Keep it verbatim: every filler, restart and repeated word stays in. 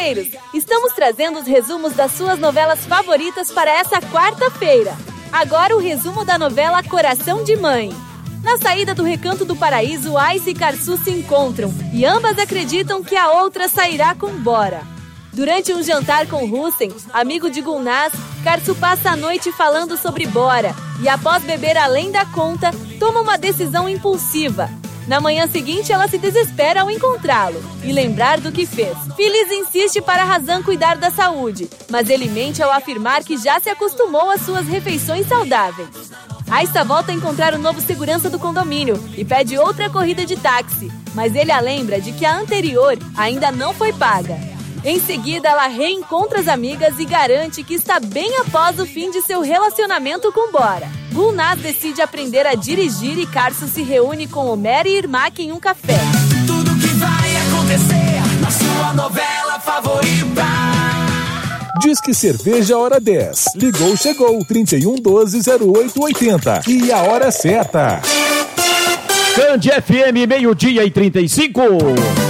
noveleiros! Estamos trazendo os resumos das suas novelas favoritas para essa quarta-feira. Agora o resumo da novela Coração de Mãe. Na saída do Recanto do Paraíso, Ice e Karsu se encontram e ambas acreditam que a outra sairá com Bora. Durante um jantar com Hussein, amigo de Gulnaz, Karsu passa a noite falando sobre Bora e, após beber além da conta, toma uma decisão impulsiva. Na manhã seguinte, ela se desespera ao encontrá-lo e lembrar do que fez. Filiz insiste para Razan cuidar da saúde, mas ele mente ao afirmar que já se acostumou às suas refeições saudáveis. Aista volta a encontrar o novo segurança do condomínio e pede outra corrida de táxi, mas ele a lembra de que a anterior ainda não foi paga. Em seguida, ela reencontra as amigas e garante que está bem após o fim de seu relacionamento com Bora. Gulnaz decide aprender a dirigir e Karsu se reúne com Homer e Irmak em um café. Tudo que vai acontecer na sua novela favorita. Disque Cerveja Hora dez. Ligou, chegou. trinta e um, doze, zero oito, oitenta. E a hora certa. Cand F M, meio-dia e trinta e cinco.